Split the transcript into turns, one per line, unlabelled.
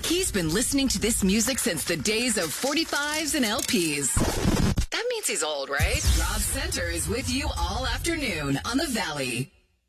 He's been listening to this music since the days of 45s and LPs. That means he's old, right? Rob Center is with you all afternoon on The Valley.